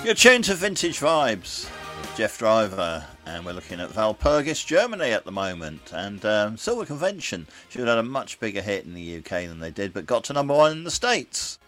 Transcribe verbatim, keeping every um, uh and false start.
You're tuned to Vintage Vibes, Jeff Driver, and we're looking at Walpurgis, Germany at the moment. And um, Silver Convention should have had a much bigger hit in the U K than they did, but got to number one in the States.